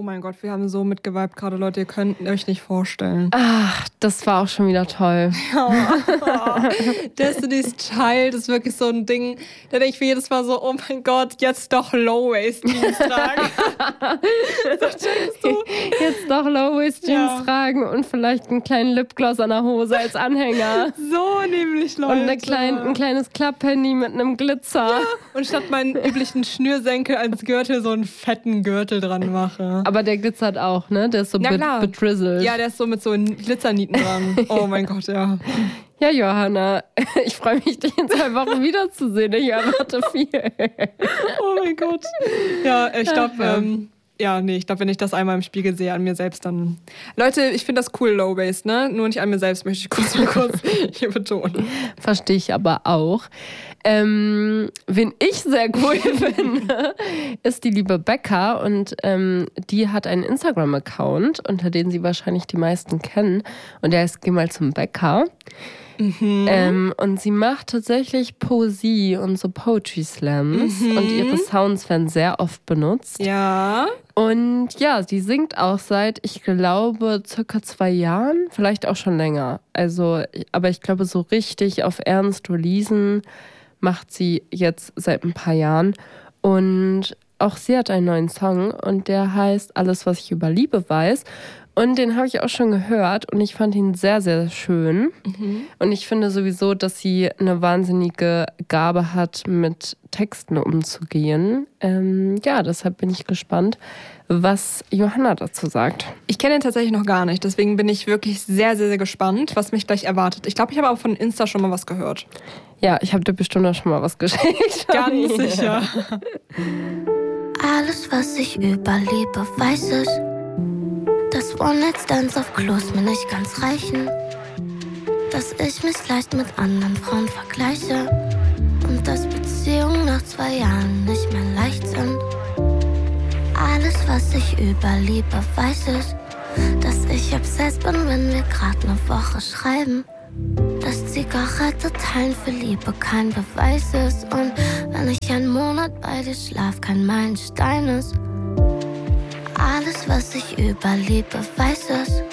mein Gott, wir haben so mitgeweibt gerade, Leute, ihr könnt euch nicht vorstellen. Ach, das war auch schon wieder toll. Ja. Destiny's Child ist wirklich so ein Ding, da denke ich mir jedes Mal so, oh mein Gott, jetzt doch Low-Waist-Jeans tragen. So checkst du? Jetzt doch Low-Waist-Jeans tragen und vielleicht einen kleinen Lipgloss an der Hose als Anhänger. So nämlich, Leute. Und ein kleines Klapphandy mit einem Glitzer. Ja. Und statt meinen üblichen Schnürsenkel als Gürtel so einen fetten Gürtel dran mache. Aber der glitzert auch, ne? Der ist so bedrizzelt. Ja, der ist so mit so Glitzernieten dran. Oh mein Gott, ja. Ja, Johanna, ich freue mich, dich in 2 Wochen wiederzusehen. Ich erwarte viel. Oh mein Gott. Ja, ich glaube, ich glaube, wenn ich das einmal im Spiegel sehe an mir selbst, dann... Leute, ich finde das cool, Low-Waist, ne? Nur nicht an mir selbst, möchte ich kurz hier betonen. Verstehe ich aber auch. Wen ich sehr cool finde, ist die liebe Becca. Und die hat einen Instagram-Account, unter den sie wahrscheinlich die meisten kennen. Und der heißt Geh mal zum Bäcker. Und sie macht tatsächlich Poesie und so Poetry Slams und ihre Sounds werden sehr oft benutzt. Ja. Und ja, sie singt auch seit, ich glaube, circa 2 Jahren, vielleicht auch schon länger. Also, aber ich glaube, so richtig auf Ernst releasen macht sie jetzt seit ein paar Jahren. Und auch sie hat einen neuen Song und der heißt Alles, was ich über Liebe weiß. Und den habe ich auch schon gehört und ich fand ihn sehr, sehr schön. Und ich finde sowieso, dass sie eine wahnsinnige Gabe hat, mit Texten umzugehen. Deshalb bin ich gespannt, was Johanna dazu sagt. Ich kenne ihn tatsächlich noch gar nicht, deswegen bin ich wirklich sehr, sehr, sehr gespannt, was mich gleich erwartet. Ich glaube, ich habe auch von Insta schon mal was gehört. Ja, ich habe dir bestimmt auch schon mal was geschickt. Ganz sicher. Alles, was ich über Liebe weiß, ist, dass One-Night-Stands auf Klos mir nicht ganz reichen. Dass ich mich leicht mit anderen Frauen vergleiche. Und dass Beziehungen nach 2 Jahren nicht mehr leicht sind. Alles, was ich über Liebe weiß, ist, dass ich obsessed bin, wenn wir grad 'ne Woche schreiben. Dass Zigarette teilen für Liebe kein Beweis ist. Und wenn ich einen Monat bei dir schlaf, kein Meilenstein ist. Alles, was ich über Liebe weiß, ist,